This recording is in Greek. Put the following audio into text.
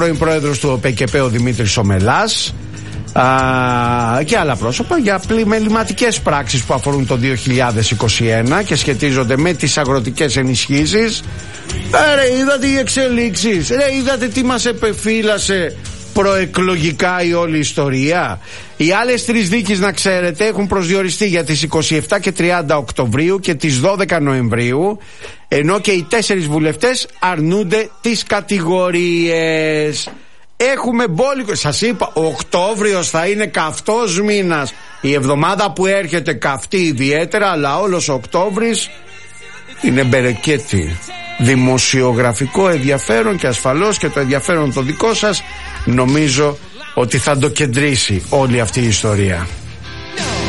πρώην πρόεδρος του ΟΠΕΚΕΠΕ ο Δημήτρης Ομελάς και άλλα πρόσωπα για μεληματικές πράξεις που αφορούν το 2021 και σχετίζονται με τις αγροτικές ενισχύσεις. Ρε, είδατε οι εξελίξεις, ρε, είδατε τι μας επεφύλασε προεκλογικά η όλη ιστορία. Οι άλλες 3 δίκες, να ξέρετε, έχουν προσδιοριστεί για τις 27 και 30 Οκτωβρίου και τις 12 Νοεμβρίου, ενώ και οι 4 βουλευτές αρνούνται τις κατηγορίες. Έχουμε μπόλικο. Σας είπα, ο Οκτώβριος θα είναι καυτός μήνας. Η εβδομάδα που έρχεται καυτή ιδιαίτερα, αλλά όλος ο Οκτώβρης είναι μπερεκέτη. Δημοσιογραφικό ενδιαφέρον και ασφαλώς και το ενδιαφέρον το δικό σας νομίζω ότι θα το κεντρήσει όλη αυτή η ιστορία.